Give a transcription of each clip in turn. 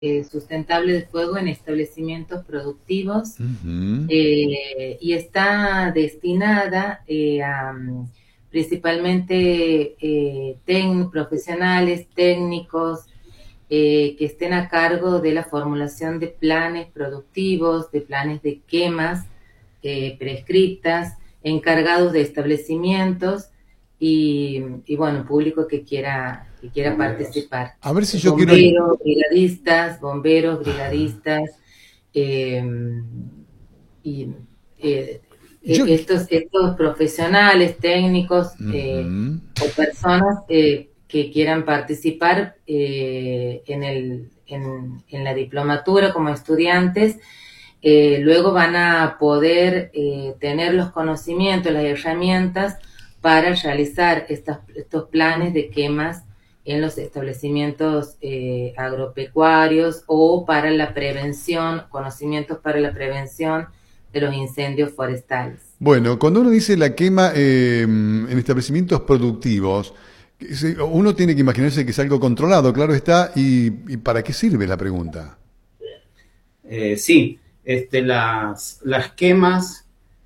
sustentable del fuego en establecimientos productivos Ujú. y está destinada a principalmente profesionales, técnicos, que estén a cargo de la formulación de planes productivos, de planes de quemas prescriptas, encargados de establecimientos y bueno, público que quiera participar. A ver si yo quiero... in- Bomberos, Ajá. brigadistas, eh, y eh, Yo... estos profesionales, técnicos Ujú. o personas que quieran participar en la diplomatura como estudiantes, luego van a poder tener los conocimientos, las herramientas para realizar estos planes de quemas en los establecimientos agropecuarios o para la prevención, conocimientos para la prevención de los incendios forestales. Bueno, cuando uno dice la quema en establecimientos productivos, uno tiene que imaginarse que es algo controlado, claro está, y ¿para qué sirve la pregunta? Sí, las quemas,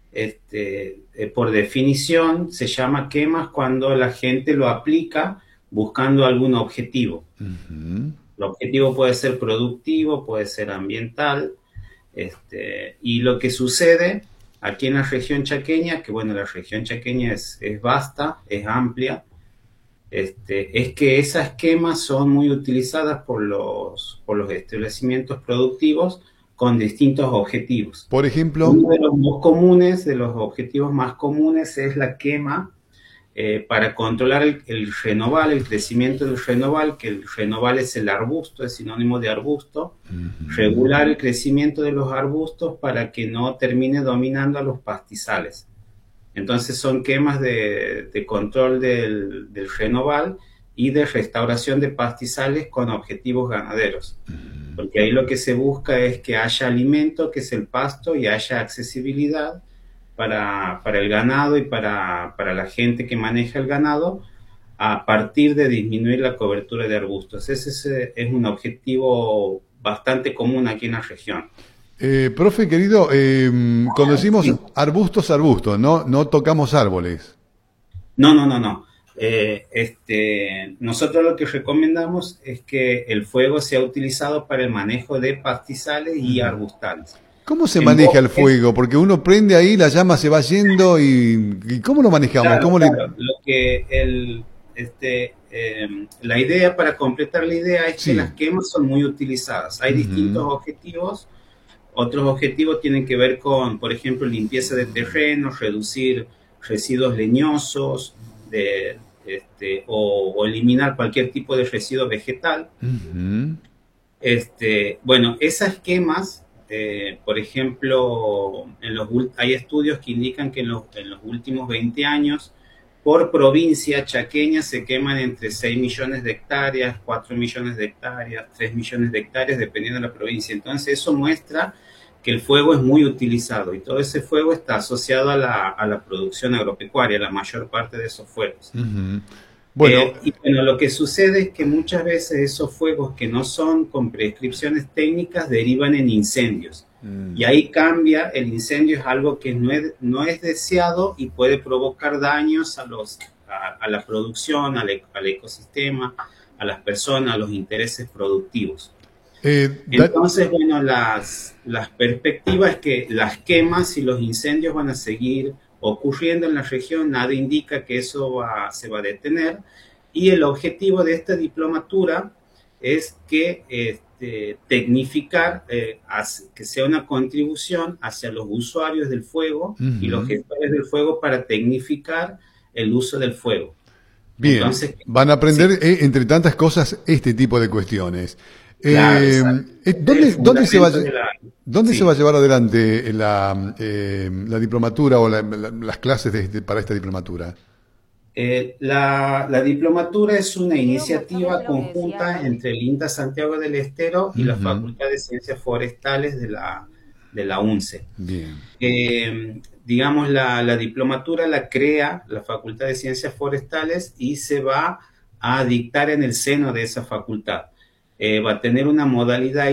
por definición, se llama quemas cuando la gente lo aplica buscando algún objetivo. Ujú. El objetivo puede ser productivo, puede ser ambiental, y lo que sucede aquí en la región chaqueña, que bueno, la región chaqueña es vasta, es amplia, es que esas quemas son muy utilizadas por los establecimientos productivos con distintos objetivos. Por ejemplo, Uno de los más comunes, de los objetivos más comunes es la quema para controlar el renoval, el crecimiento del renoval, que el renoval es el arbusto, es sinónimo de arbusto, ujú, regular el crecimiento de los arbustos para que no termine dominando a los pastizales. Entonces son quemas de control del renoval y de restauración de pastizales con objetivos ganaderos. Porque ahí lo que se busca es que haya alimento, que es el pasto, y haya accesibilidad para el ganado y para la gente que maneja el ganado a partir de disminuir la cobertura de arbustos. Es un objetivo bastante común aquí en la región. profe querido, cuando decimos Sí. arbustos, arbustos, no, no tocamos árboles. No, no, no, no. Nosotros lo que recomendamos es que el fuego sea utilizado para el manejo de pastizales y Ujú. arbustales. ¿Cómo se En maneja el bosques, fuego? Porque uno prende ahí, la llama se va yendo y ¿cómo lo manejamos? claro, ¿Cómo le... claro. La idea, para completar la idea, es que Sí. las quemas son muy utilizadas. Hay distintos Ujú, objetivos. Otros objetivos tienen que ver con, por ejemplo, limpieza de terrenos, reducir residuos leñosos, o eliminar cualquier tipo de residuo vegetal. ujú, Bueno, esas quemas, por ejemplo, hay estudios que indican que en los últimos 20 años, por provincia chaqueña se queman entre 6 millones de hectáreas, 4 millones de hectáreas, 3 millones de hectáreas, dependiendo de la provincia. Entonces eso muestra que el fuego es muy utilizado y todo ese fuego está asociado a la producción agropecuaria, la mayor parte de esos fuegos. ujú. Bueno, Y bueno, lo que sucede es que muchas veces esos fuegos que no son con prescripciones técnicas derivan en incendios. mm, Y ahí cambia, el incendio es algo que no es deseado y puede provocar daños a la producción, al ecosistema, a las personas, a los intereses productivos. eh, da- Entonces, bueno, las perspectivas es que las quemas y los incendios van a seguir ocurriendo en la región, nada indica que se va a detener, y el objetivo de esta diplomatura es que tecnificar, que sea una contribución hacia los usuarios del fuego y los ujú. gestores del fuego para tecnificar el uso del fuego. Bien, Entonces, van a aprender, sí, entre tantas cosas, este tipo de cuestiones. claro, exacto. Este es el ¿Dónde se va, fundamento de la... dónde se va a Sí. llevar adelante la diplomatura o las clases para esta diplomatura? La diplomatura es una Creo que acá iniciativa fue lo que decía conjunta Gaby. entre el INTA Santiago del Estero y la Ujú. Facultad de Ciencias Forestales de la UNCE. Bien. Digamos, la diplomatura la crea la Facultad de Ciencias Forestales y se va a dictar en el seno de esa facultad. va a tener una modalidad